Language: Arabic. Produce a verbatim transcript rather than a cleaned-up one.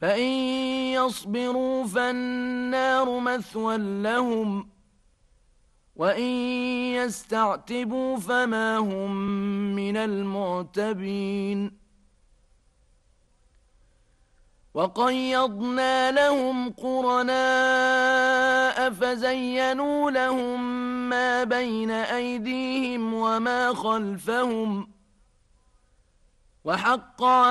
فإن يصبروا فالنار مثوى لهم وإن يستعتبوا فما هم من المعتبين وقيضنا لهم قرناء فزينوا لهم ما بين أيديهم وما خلفهم وحق